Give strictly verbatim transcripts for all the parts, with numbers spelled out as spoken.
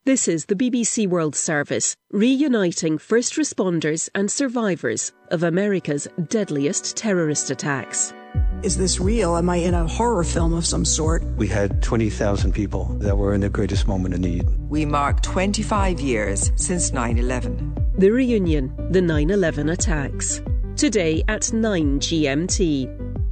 This is the B B C World Service, reuniting first responders and survivors of America's deadliest terrorist attacks. Is this real? Am I in a horror film of some sort? We had twenty thousand people that were in the greatest moment of need. We mark twenty-five years since nine eleven. The reunion, the nine eleven attacks. Today at nine G M T.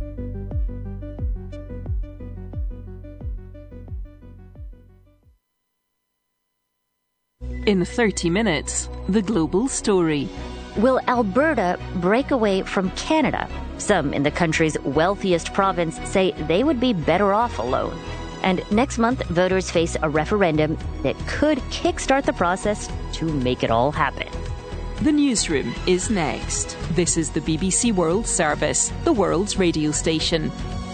In thirty minutes, the global story. Will Alberta break away from Canada? Some in the country's wealthiest province say they would be better off alone. And next month, voters face a referendum that could kickstart the process to make it all happen. The newsroom is next. This is the B B C World Service, the world's radio station.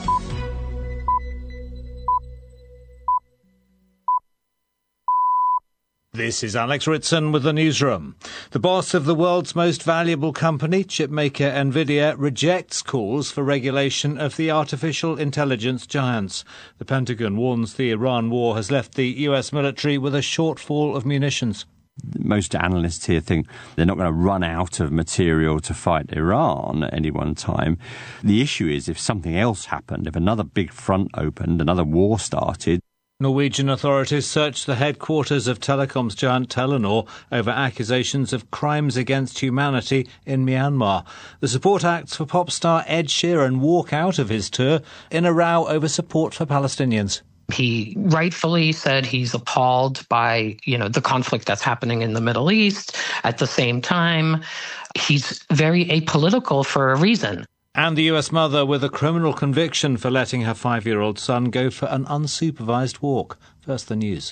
This is Alex Ritson with the newsroom. The boss of the world's most valuable company, chipmaker Nvidia, rejects calls for regulation of the artificial intelligence giants. The Pentagon warns the Iran war has left the U S military with a shortfall of munitions. Most analysts here think they're not going to run out of material to fight Iran at any one time. The issue is if something else happened, if another big front opened, another war started. Norwegian authorities searched the headquarters of telecoms giant Telenor over accusations of crimes against humanity in Myanmar. The support acts for pop star Ed Sheeran walk out of his tour in a row over support for Palestinians. He rightfully said he's appalled by, you know, the conflict that's happening in the Middle East. At the same time, he's very apolitical for a reason. And the U S mother with a criminal conviction for letting her five-year-old son go for an unsupervised walk. First, the news.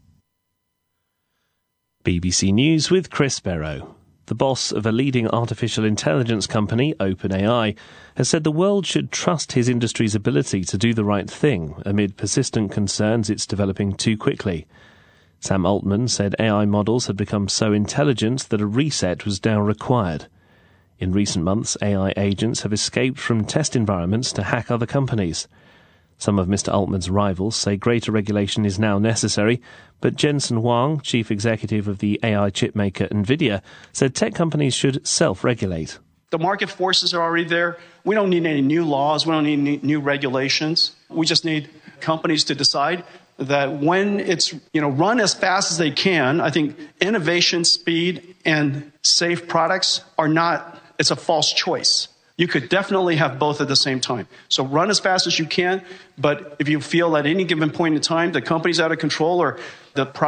B B C News with Chris Barrow. The boss of a leading artificial intelligence company, OpenAI, has said the world should trust his industry's ability to do the right thing amid persistent concerns it's developing too quickly. Sam Altman said A I models had become so intelligent that a reset was now required. In recent months, A I agents have escaped from test environments to hack other companies. Some of Mister Altman's rivals say greater regulation is now necessary, but Jensen Huang, chief executive of the A I chipmaker Nvidia, said tech companies should self-regulate. The market forces are already there. We don't need any new laws. We don't need any new regulations. We just need companies to decide that when it's, you know, run as fast as they can. I think innovation, speed, and safe products are not, it's a false choice. You could definitely have both at the same time. So run as fast as you can, but if you feel at any given point in time the company's out of control or the